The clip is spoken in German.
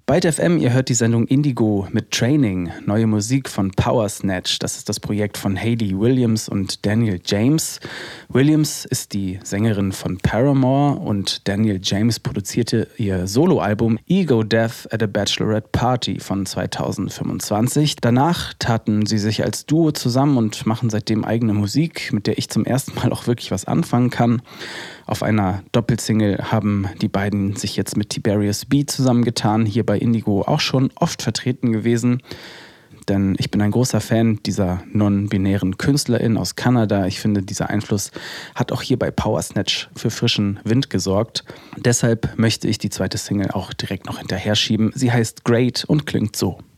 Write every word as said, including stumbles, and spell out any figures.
Byte F M, ihr hört die Sendung Indigo mit Training, neue Musik von Power Snatch. Das ist das Projekt von Hayley Williams und Daniel James. Williams ist die Sängerin von Paramore und Daniel James produzierte ihr Soloalbum Ego Death at a Bachelorette Party von zweitausendfünfundzwanzig. Danach taten sie sich als Duo zusammen und machen seitdem eigene Musik, mit der ich zum ersten Mal auch wirklich was anfangen kann. Auf einer Doppelsingle haben die beiden sich jetzt mit Tiberius B zusammengetan, hier bei Indigo auch schon oft vertreten gewesen. Denn ich bin ein großer Fan dieser non-binären Künstlerin aus Kanada. Ich finde, dieser Einfluss hat auch hier bei Power Snatch für frischen Wind gesorgt. Deshalb möchte ich die zweite Single auch direkt noch hinterher schieben. Sie heißt Great und klingt so.